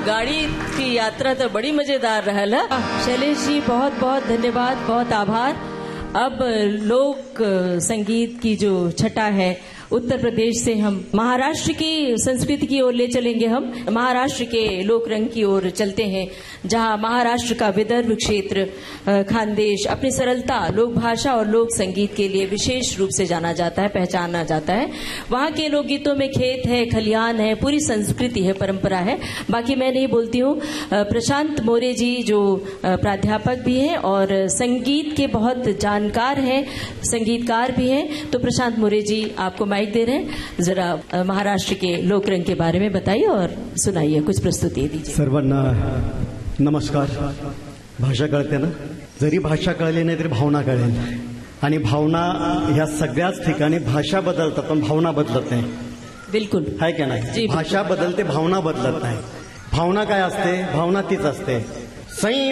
गाड़ी की यात्रा तो बड़ी मजेदार रहल है। शैलेश जी बहुत बहुत धन्यवाद, बहुत आभार। अब लोक संगीत की जो छटा है उत्तर प्रदेश से हम महाराष्ट्र की संस्कृति की ओर ले चलेंगे। हम महाराष्ट्र के लोक रंग की ओर चलते हैं, जहां महाराष्ट्र का विदर्भ क्षेत्र खानदेश अपनी सरलता, लोक भाषा और लोक संगीत के लिए विशेष रूप से जाना जाता है, पहचाना जाता है। वहां के लोकगीतों में खेत है, खलियान है, पूरी संस्कृति है, परंपरा है। बाकी मैं नहीं बोलती हूँ। प्रशांत मोरे जी जो प्राध्यापक भी हैं और संगीत के बहुत जानकार हैं, संगीतकार भी हैं, तो प्रशांत मोरे जी आपको माइक दे रहे हैं। जरा महाराष्ट्र के लोक रंग के बारे में बताइए और सुनाइए, कुछ प्रस्तुति दीजिए। सर्वांना नमस्कार। भाषा कळते ना? जरी भाषा कळली नाही तरी भावना कळेल, आणि भावना ह्या सगळ्याच ठिकाणी भाषा बदलतात पण भावना बदलत नाही। बिल्कुल आहे की नाही? भाषा बदलते, भावना बदलत नाही। भावना काय असते? भावना तीच असते।